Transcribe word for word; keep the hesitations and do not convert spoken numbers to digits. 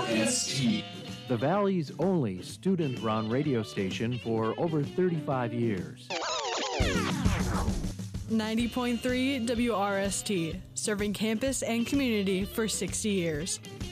R S T. The Valley's only student-run radio station for over thirty-five years. ninety point three W R S T, serving campus and community for sixty years.